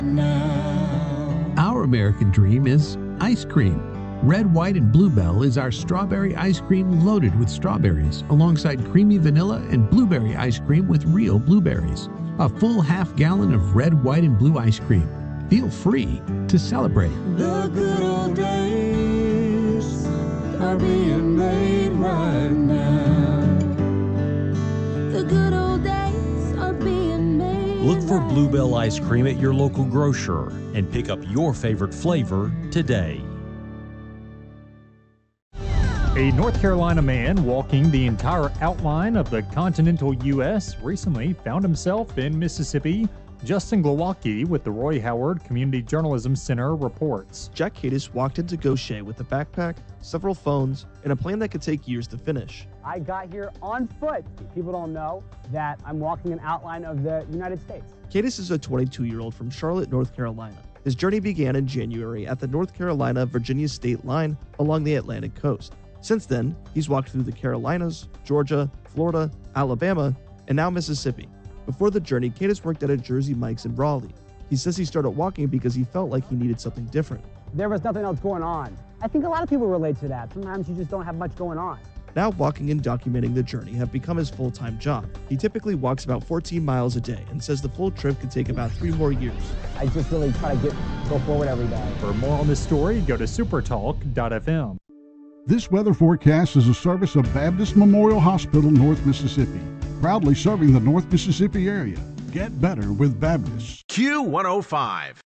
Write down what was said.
Our American dream is ice cream. Red, White, and Bluebell is our strawberry ice cream loaded with strawberries, alongside creamy vanilla and blueberry ice cream with real blueberries. A full half-gallon of red, white, and blue ice cream. Feel free to celebrate. The good old days are being made right now. The good old days are being made. Look for Bluebell ice cream at your local grocer and pick up your favorite flavor today. A North Carolina man walking the entire outline of the continental U.S. recently found himself in Mississippi. Justin Glowacki with the Roy Howard Community Journalism Center reports. Jack Cadis walked into Gaucher with a backpack, several phones, and a plan that could take years to finish. I got here on foot. People don't know that I'm walking an outline of the United States. Cadis is a 22-year-old from Charlotte, North Carolina. His journey began in January at the North Carolina-Virginia state line along the Atlantic coast. Since then, he's walked through the Carolinas, Georgia, Florida, Alabama, and now Mississippi. Before the journey, Cadis worked at a Jersey Mike's in Raleigh. He says he started walking because he felt like he needed something different. There was nothing else going on. I think a lot of people relate to that. Sometimes you just don't have much going on. Now walking and documenting the journey have become his full-time job. He typically walks about 14 miles a day and says the full trip could take about 3 more years. I just really try to go forward every day. For more on this story, go to supertalk.fm. This weather forecast is a service of Baptist Memorial Hospital, North Mississippi, proudly serving the North Mississippi area. Get better with Baptist. Q105.